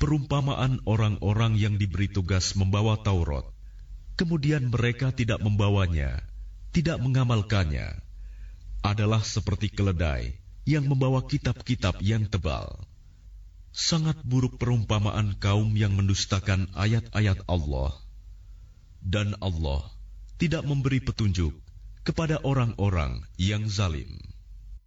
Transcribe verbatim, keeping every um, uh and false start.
Perumpamaan orang-orang yang diberi tugas membawa Taurat, kemudian mereka tidak membawanya, tidak mengamalkannya, adalah seperti keledai yang membawa kitab-kitab yang tebal. Sangat buruk perumpamaan kaum yang mendustakan ayat-ayat Allah. Dan Allah tidak memberi petunjuk kepada orang-orang yang zalim.